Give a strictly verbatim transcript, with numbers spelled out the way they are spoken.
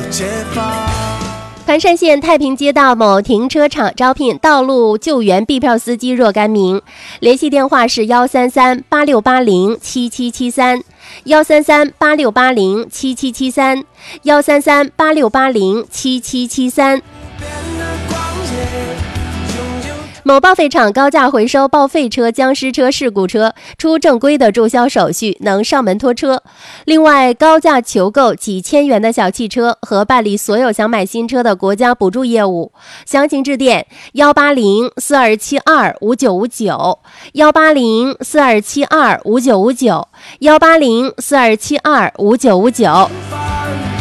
解放。 盘山县太平街道某停车场招聘道路救援 B 票司机若干名，联系电话是幺三三八六八零七七七三，幺三三八六八零七七七三，幺三三八六八零七七七三。某报废厂高价回收报废车、僵尸车、事故车，出正规的注销手续，能上门拖车。另外，高价求购几千元的小汽车和办理所有想买新车的国家补助业务。详情致电幺八零四二七二五九五九，幺八零四二七二五九五九，幺八零四二七二五九五九。